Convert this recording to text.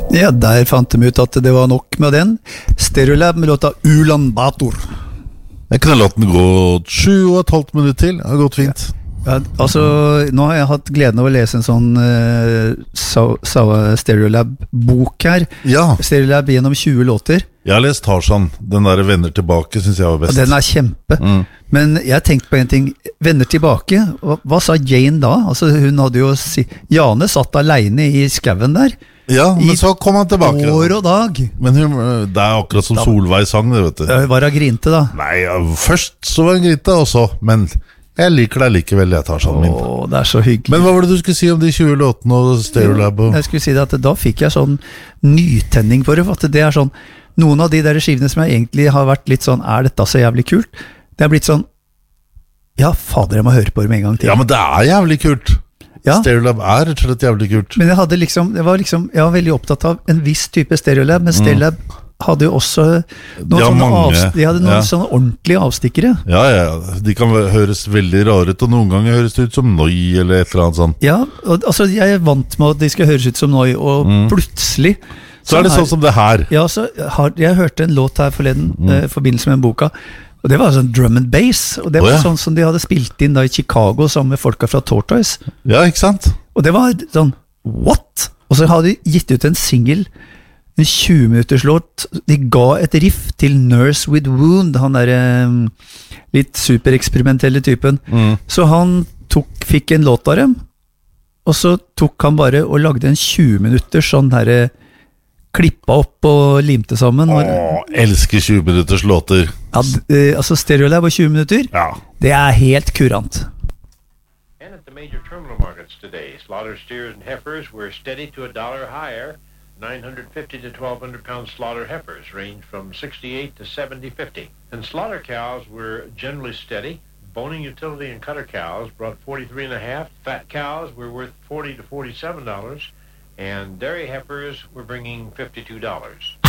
Ja, der fant de ut at det var nok med den. Stereolab med låta Ulan Bator. Jeg kunne latt den gå 7,5 minutter til. Det har gått fint. Ja, altså, nå har jeg hatt gleden av å lese en sånn Stereolab-bok her. Ja. Stereolab gjennom 20 låter. Jeg har lest Tarzan. Den der Venner tilbake synes jeg var best. Og den er kjempe. Men jeg tenkte på en ting. Venner tilbake, hva sa Jane da? Altså, hun hadde jo Jane satt alene i skaven der. Ja, men så kom han tilbake. År og dag. Men det er akkurat som Solveig sang det, vet du. Var hun grinte da? Nei, først så var hun grinte, og så, men jeg liker deg likevel, jeg tar sånn min. Det er så hyggelig. Men hva var det du skulle si om de 20 låtene og Stereolab? Jeg skulle si det at da fikk jeg sånn nytenning for det, for at det er sånn, noen av de der skivene som jeg egentlig har vært litt sånn, er dette så jævlig kult? Det har blitt sånn, ja fader, jeg må høre på det med en gang til. Ja, men det er jævlig kult. Ja. Stereolab er rett og slett jævlig kult. Men jeg var veldig opptatt av en viss type Stereolab, men Stereolab hadde jo også de hadde noen sånne ordentlige avstikkere. Ja, de kan høres veldig rare ut, og noen ganger høres det ut som Noi eller et eller annet sånt. Ja, altså jeg er vant med at de skal høres ut som Noi, og plutselig så er det sånn som det her. Ja, jeg hørte en låt her forleden i forbindelse med en boka, og det var sånn drum and bass, og det var sånn som de hadde spilt inn da i Chicago sammen med folka fra Tortoise. Ja, ikke sant? Og det var sånn, what? Og så hadde de gitt ut en single, en 20 minutters låt. De ga et riff til Nurse with Wound, han der litt supereksperimentelle typen. Så han fikk en låt av dem, og så tok han bare og lagde en 20 minutters sånn her klippa opp og limte sammen. Elsker 20 minutters låter. Ja, altså Stereolab og 20 minutter, det er helt kurant. And at the major terminal markets today, slaughter steers and heifers were steady to $1 higher. 950 to 1,200 pound slaughter heifers range from 68 to 70.50. And slaughter cows were generally steady. Boning utility and cutter cows brought 43.5. Fat cows were worth $40 to $47. And dairy heifers were bringing $52.